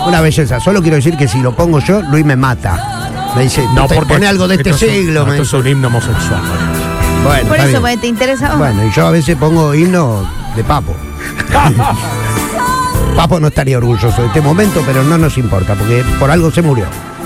Una belleza. Solo quiero decir que si lo pongo yo, Luis me mata. Me dice, No, porque pone algo de este siglo. Esto es un himno homosexual. Bueno, Por está eso, bien. porque te interesaba. Bueno, y yo a veces pongo himno de Papo. Papo no estaría orgulloso de este momento, pero no nos importa, porque por algo se murió.